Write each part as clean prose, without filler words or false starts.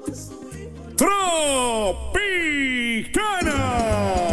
Tropicana.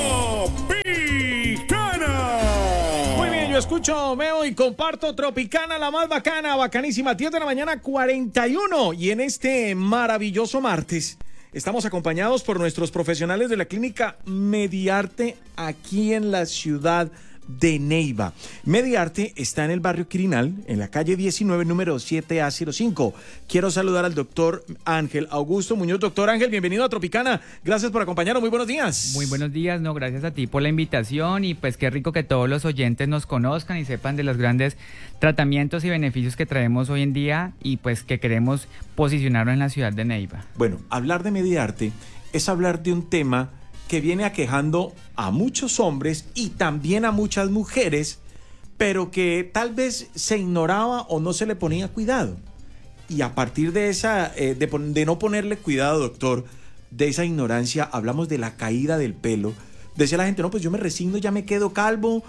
Tropicana. Muy bien, yo escucho, veo y comparto Tropicana, la más bacana, bacanísima. 10 de la mañana, 41. Y en este maravilloso martes estamos acompañados por nuestros profesionales de la clínica Mediarte aquí en la ciudad de Neiva. Mediarte está en el barrio Quirinal, en la calle 19, número 7A05. Quiero saludar al doctor Ángel Augusto Muñoz. Doctor Ángel, bienvenido a Tropicana. Gracias por acompañarnos. Muy buenos días. Muy buenos días, no, gracias a ti por la invitación y pues qué rico que todos los oyentes nos conozcan y sepan de los grandes tratamientos y beneficios que traemos hoy en día y pues que queremos posicionarlo en la ciudad de Neiva. Bueno, hablar de Mediarte es hablar de un tema que viene aquejando a muchos hombres y también a muchas mujeres, pero que tal vez se ignoraba o no se le ponía cuidado. Y a partir de esa, de no ponerle cuidado, doctor, de esa ignorancia, hablamos de la caída del pelo. Decía la gente, no, pues yo me resigno, ya me quedo calvo,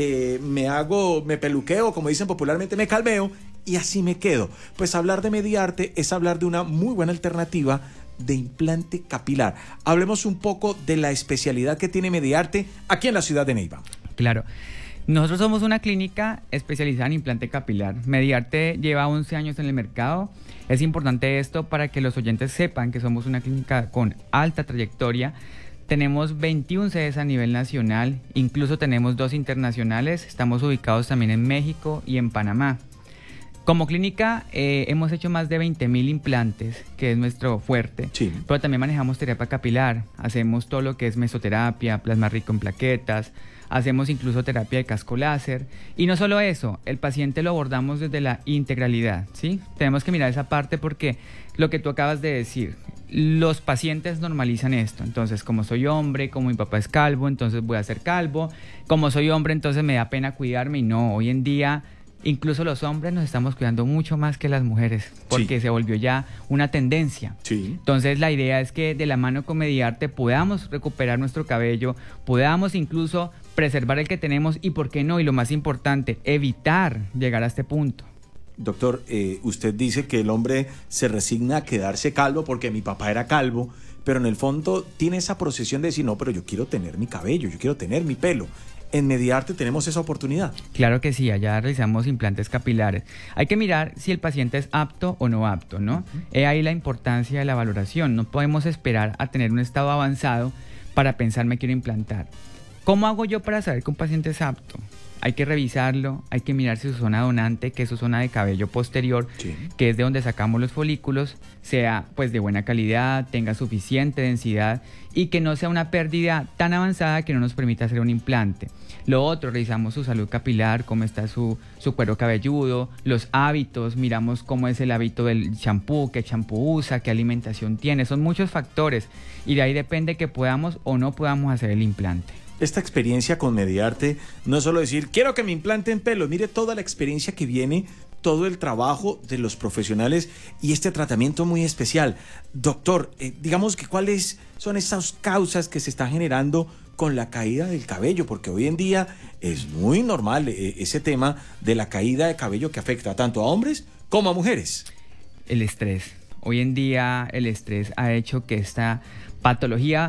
me peluqueo, como dicen popularmente, me calveo, y así me quedo. Pues hablar de Mediarte es hablar de una muy buena alternativa de implante capilar. Hablemos un poco de la especialidad que tiene Mediarte aquí en la ciudad de Neiva. Claro. Nosotros somos una clínica especializada en implante capilar. Mediarte lleva 11 años en el mercado. Es importante esto para que los oyentes sepan que somos una clínica con alta trayectoria. Tenemos 21 sedes a nivel nacional, incluso tenemos 2 internacionales. Estamos ubicados también en México y en Panamá. Como clínica hemos hecho más de 20.000 implantes, que es nuestro fuerte, sí. Pero también manejamos terapia capilar, hacemos todo lo que es mesoterapia, plasma rico en plaquetas, hacemos incluso terapia de casco láser. Y no solo eso, el paciente lo abordamos desde la integralidad, ¿sí? Tenemos que mirar esa parte porque lo que tú acabas de decir, los pacientes normalizan esto. Entonces, como soy hombre, como mi papá es calvo, entonces voy a ser calvo. Como soy hombre, entonces me da pena cuidarme. Y no, hoy en día incluso los hombres nos estamos cuidando mucho más que las mujeres, porque sí, se volvió ya una tendencia. Sí. Entonces la idea es que de la mano con Mediarte podamos recuperar nuestro cabello, podamos incluso preservar el que tenemos y, ¿por qué no? Y lo más importante, evitar llegar a este punto. Doctor, usted dice que el hombre se resigna a quedarse calvo porque mi papá era calvo, pero en el fondo tiene esa procesión de decir, no, pero yo quiero tener mi cabello, yo quiero tener mi pelo. ¿En Mediarte tenemos esa oportunidad? Claro que sí, allá realizamos implantes capilares. Hay que mirar si el paciente es apto o no apto, ¿no? Ahí la importancia de la valoración. No podemos esperar a tener un estado avanzado para pensar me quiero implantar. ¿Cómo hago yo para saber que un paciente es apto? Hay que revisarlo, hay que mirar si su zona donante, que es su zona de cabello posterior, sí, que es de donde sacamos los folículos, sea pues de buena calidad, tenga suficiente densidad y que no sea una pérdida tan avanzada que no nos permita hacer un implante. Lo otro, revisamos su salud capilar, cómo está su cuero cabelludo, los hábitos, miramos cómo es el hábito del champú, qué champú usa, qué alimentación tiene. Son muchos factores y de ahí depende que podamos o no podamos hacer el implante. Esta experiencia con Mediarte no es solo decir, quiero que me implanten pelo. Mire toda la experiencia que viene, todo el trabajo de los profesionales y este tratamiento muy especial. Doctor, digamos que cuáles son esas causas que se están generando con la caída del cabello, porque hoy en día es muy normal ese tema de la caída de cabello que afecta tanto a hombres como a mujeres. El estrés. Hoy en día el estrés ha hecho que esta patología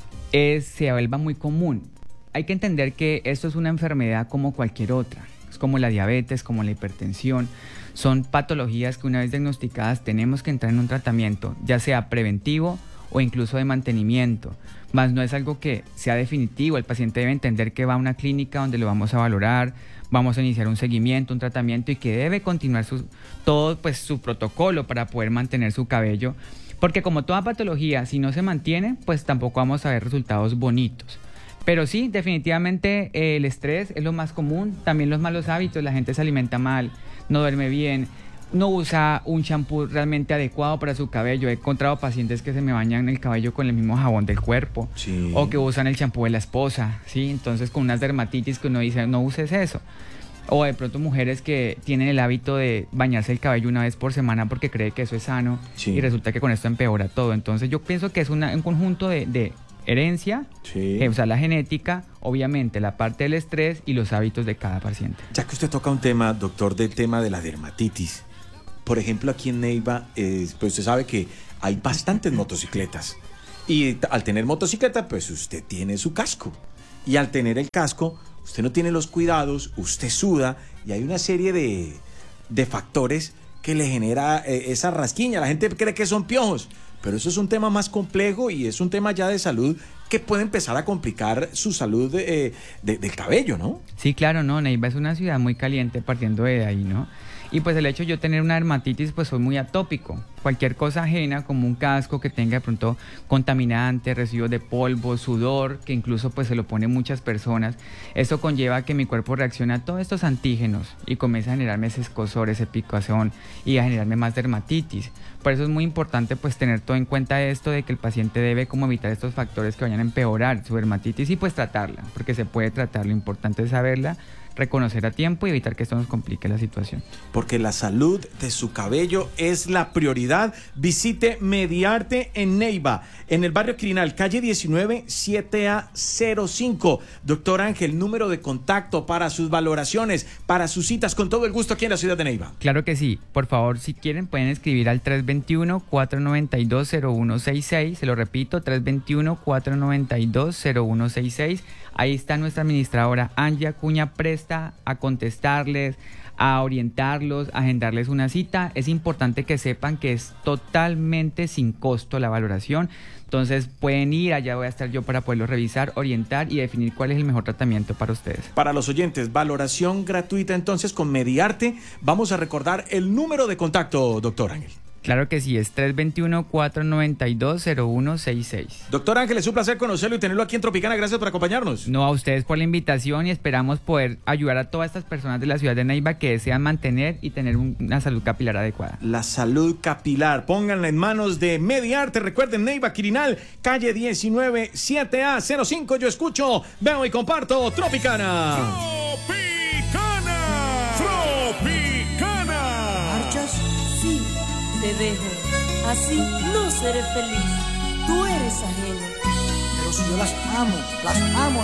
se vuelva muy común. Hay que entender que esto es una enfermedad como cualquier otra. Es como la diabetes, como la hipertensión. Son patologías que una vez diagnosticadas tenemos que entrar en un tratamiento, ya sea preventivo o incluso de mantenimiento. Mas no es algo que sea definitivo. El paciente debe entender que va a una clínica donde lo vamos a valorar, vamos a iniciar un seguimiento, un tratamiento y que debe continuar todo su protocolo para poder mantener su cabello. Porque como toda patología, si no se mantiene, pues tampoco vamos a ver resultados bonitos. Pero sí, definitivamente el estrés es lo más común, también los malos hábitos, la gente se alimenta mal, no duerme bien, no usa un champú realmente adecuado para su cabello. He encontrado pacientes que se me bañan el cabello con el mismo jabón del cuerpo, sí, o que usan el champú de la esposa, ¿sí? Entonces con unas dermatitis que uno dice, no uses eso. O de pronto mujeres que tienen el hábito de bañarse el cabello una vez por semana porque cree que eso es sano, sí, y resulta que con esto empeora todo. Entonces yo pienso que es un conjunto de herencia, sí, o sea, la genética, obviamente la parte del estrés y los hábitos de cada paciente. Ya que usted toca un tema, doctor, del tema de la dermatitis, Por ejemplo, aquí en Neiva, pues usted sabe que hay bastantes motocicletas. Y al tener motocicleta, pues usted tiene su casco. Y al tener el casco, usted no tiene los cuidados, usted suda y hay una serie de factores que le genera esa rasquiña. La gente cree que son piojos, pero eso es un tema más complejo y es un tema ya de salud que puede empezar a complicar su salud del cabello, ¿no? Sí, claro, no, Neiva es una ciudad muy caliente partiendo de ahí, ¿no? Y pues el hecho de yo tener una dermatitis, pues soy muy atópico. Cualquier cosa ajena, como un casco que tenga de pronto contaminantes, residuos de polvo, sudor, que incluso pues se lo ponen muchas personas, eso conlleva que mi cuerpo reaccione a todos estos antígenos y comienza a generarme ese escozor, ese picazón y a generarme más dermatitis. Por eso es muy importante pues tener todo en cuenta esto de que el paciente debe como evitar estos factores que vayan a empeorar su dermatitis y pues tratarla, porque se puede tratar. Lo importante es saberla, reconocer a tiempo y evitar que esto nos complique la situación. Porque la salud de su cabello es la prioridad. Visite Mediarte en Neiva, en el barrio Quirinal, calle 19, 7A05. Doctor Ángel, número de contacto para sus valoraciones, para sus citas, con todo el gusto aquí en la ciudad de Neiva. Claro que sí. Por favor, si quieren, pueden escribir al 321-492-0166. Se lo repito, 321-492-0166. Ahí está nuestra administradora Angie Acuña, presta a contestarles, a orientarlos, a agendarles una cita. Es importante que sepan que es totalmente sin costo la valoración. Entonces pueden ir, allá voy a estar yo para poderlos revisar, orientar y definir cuál es el mejor tratamiento para ustedes. Para los oyentes, valoración gratuita entonces con Mediarte. Vamos a recordar el número de contacto, doctor Ángel. Claro que sí, es 321-492-0166. Doctor Ángel, es un placer conocerlo y tenerlo aquí en Tropicana. Gracias por acompañarnos. No, a ustedes por la invitación y esperamos poder ayudar a todas estas personas de la ciudad de Neiva que desean mantener y tener una salud capilar adecuada. La salud capilar, pónganla en manos de Mediarte. Recuerden, Neiva, Quirinal, calle 19, 7A05. Yo escucho, veo y comparto Tropicana. ¿Marchas? Sí. Te dejo, así no seré feliz. Tú eres ajeno. Pero si yo las amo.